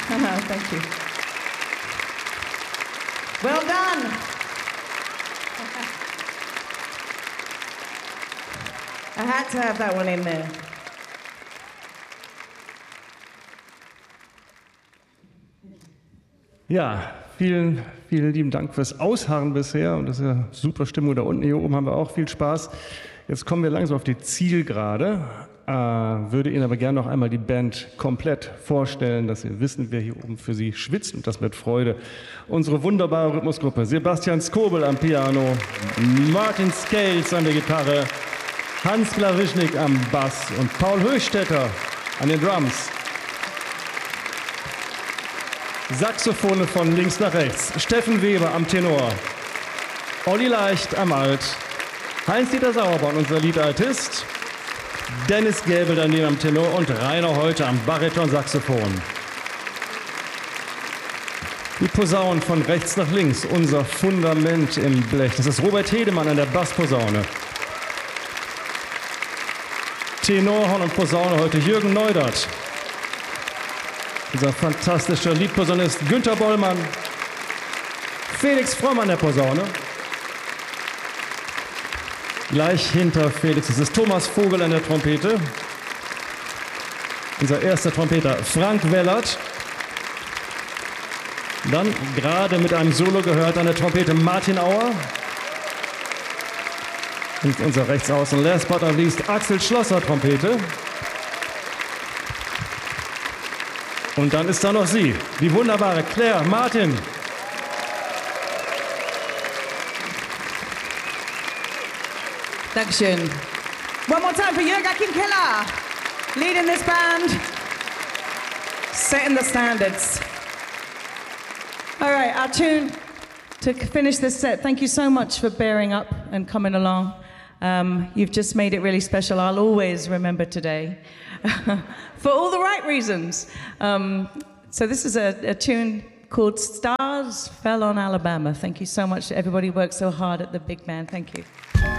Thank you. Well done. I had to have that one in there. Ja, vielen lieben Dank fürs Ausharren bisher und das ist ja super Stimmung da unten. Hier oben haben wir auch viel Spaß. Jetzt kommen wir langsam auf die Zielgerade. Würde Ihnen aber gerne noch einmal die Band komplett vorstellen, dass Sie wissen, wer hier oben für Sie schwitzt und das mit Freude. Unsere wunderbare Rhythmusgruppe: Sebastian Skobel am Piano, Martin Scales an der Gitarre, Hans Klawischnik am Bass und Paul Höchstädter an den Drums. Saxophone von links nach rechts, Steffen Weber am Tenor, Olli Leicht am Alt, Heinz-Dieter Sauerborn, unser Lead-Altist, Dennis Gäbel daneben am Tenor und Rainer Holte am Bariton-Saxophon. Die Posaunen von rechts nach links, unser Fundament im Blech. Das ist Robert Hedemann an der Bassposaune. Tenorhorn und Posaune heute Jürgen Neudert. Unser fantastischer Liedposaunist Günther Bollmann. Felix Fromm an der Posaune. Gleich hinter Felix ist es Thomas Vogel an der Trompete. Unser erster Trompeter Frank Wellert. Dann gerade mit einem Solo gehört an der Trompete Martin Auer. Und unser Rechtsaußen, last but not least, Axel Schlosser Trompete. Und dann ist da noch sie, die wunderbare Claire Martin. Dankeschön. One more time for Jürgen Keller, leading this band, setting the standards. All right, our tune to finish this set. Thank you so much for bearing up and coming along. You've just made it really special. I'll always remember today for all the right reasons. So this is a tune called Stars Fell on Alabama. Thank you so much. Everybody worked so hard at the big band. Thank you.